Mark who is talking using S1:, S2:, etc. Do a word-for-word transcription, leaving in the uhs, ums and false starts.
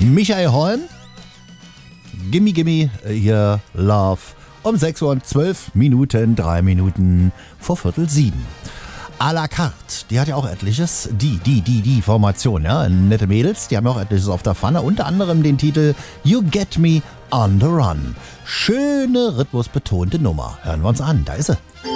S1: Michael Holm, Gimme Gimme, hier Love, um sechs Uhr und zwölf Minuten, drei Minuten vor Viertel sieben. À la carte, die hat ja auch etliches, die, die, die, die Formation, ja, nette Mädels, die haben ja auch etliches auf der Pfanne, unter anderem den Titel You Get Me on the Run. Schöne rhythmusbetonte Nummer, hören wir uns an, da ist sie.